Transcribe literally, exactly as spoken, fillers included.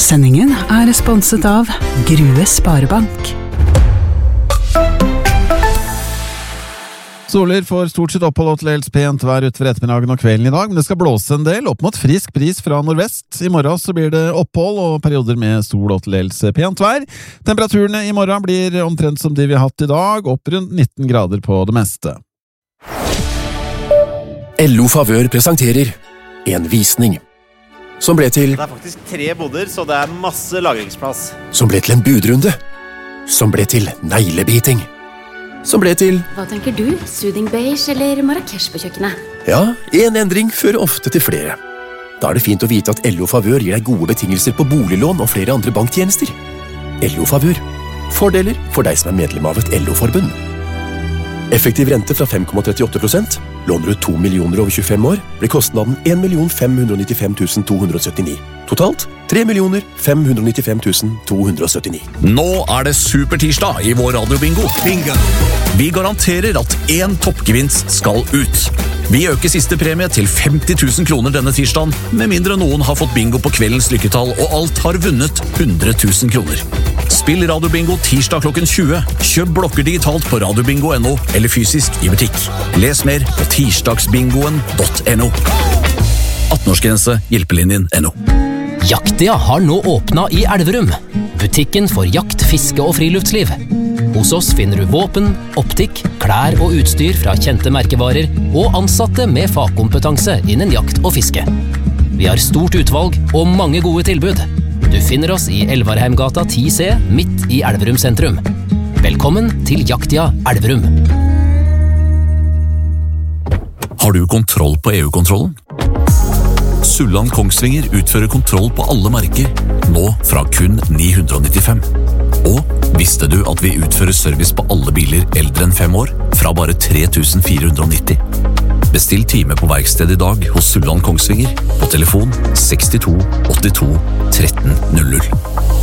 Sendingen er sponset av Grue Sparebank. Soler får stort sett opphold og til dels pent vær utover ettermiddagen og kvelden i dag, men det skal blåse en del, opp mot frisk bris fra nordvest. I morgen så blir det opphold og perioder med sol og til dels pent vær. Temperaturene i morgen blir omtrent som de vi har hatt i dag, opp rundt nitten grader på det meste. L O Favør presenterer en visning som ble til Det er faktisk tre boder, så det er masse lagringsplass. Som ble til en budrunde, som ble til neglebiting, som ble til Hva tenker du? Soothing beige eller Marrakesh på kjøkkenet? Ja, en endring fører ofte til flere. Da er det fint å vite at L O Favør gir deg gode betingelser på boliglån og flere andre banktjenester. L O Favør. Fordeler for deg som er medlem av et L O-forbund. Effektiv rente fra fem komma trettiåtte prosent. Låner du to millioner over tjuefem år, blir kostnaden en million fem hundre nittifem tusen to hundre syttini. Totalt tre millioner fem hundre nittifem tusen to hundre syttini. Nå er det supertirsdag i vår radiobingo. Bingo. Vi garanterer at én toppgevinst skal ut. Vi øker siste premie til femti tusen kroner denne tirsdagen, med mindre noen har fått bingo på kveldens lykketall, og alt har vunnet hundre tusen kroner. Spill radiobingo tirsdag klokken tjue. Kjøp blokker digitalt på radiobingo punktum no, eller fysisk i butikk. Les mer på tirsdagsbingoen punktum no. atten-årsgrense, hjelpelinjen punktum no. Jaktia har nå åpnet i Elverum. Butikken for jakt, fiske og friluftsliv. Hos oss finner du våpen, optikk, klær og utstyr fra kjente merkevarer og ansatte med fagkompetanse innen jakt og fiske. Vi har stort utvalg og mange gode tilbud. Du finner oss i Elvarheimgata ti C, midt i Elverum sentrum. Velkommen til Jaktia Elverum. Har du kontroll på E U-kontrollen? Sulland Kongsvinger utfører kontroll på alle merker, nå fra kun ni hundre nittifem. Og visste du at vi utfører service på alle biler eldre enn fem år, fra bare tre tusen fire hundre nitti? Bestill time på verksted i dag hos Sulland Kongsvinger på telefon sekstito åttito tretten null null.